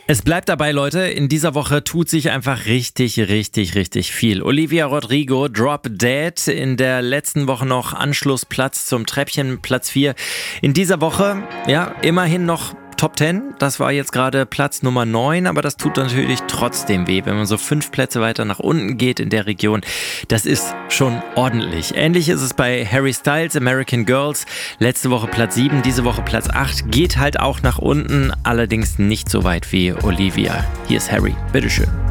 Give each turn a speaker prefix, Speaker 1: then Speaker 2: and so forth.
Speaker 1: Es bleibt dabei, Leute, in dieser Woche tut sich einfach richtig viel. Olivia Rodrigo, Drop Dead, in der letzten Woche noch Anschlussplatz zum Treppchen, Platz 4. In dieser Woche, ja, immerhin noch Top 10, das war jetzt gerade Platz Nummer 9, aber das tut natürlich trotzdem weh, wenn man so 5 Plätze weiter nach unten geht in der Region. Das ist schon ordentlich. Ähnlich ist es bei Harry Styles, American Girls. Letzte Woche Platz 7, diese Woche Platz 8. Geht halt auch nach unten, allerdings nicht so weit wie Olivia. Hier ist Harry, bitteschön.